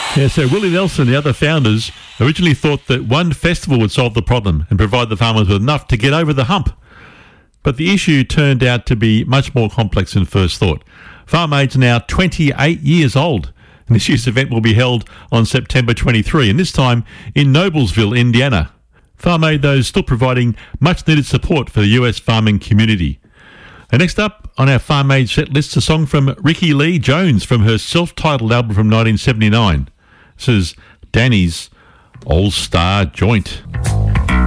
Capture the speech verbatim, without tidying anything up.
Yeah, so Willie Nelson and the other founders originally thought that one festival would solve the problem and provide the farmers with enough to get over the hump. But the issue turned out to be much more complex than first thought. Farm Aid's now twenty-eight years old, and this year's event will be held on September twenty-third, and this time in Noblesville, Indiana. Farm Aid, though, is still providing much-needed support for the U S farming community. And next up on our Farm Aid set list, a song from Ricky Lee Jones from her self-titled album from nineteen seventy-nine. This is Danny's All-Star Joint.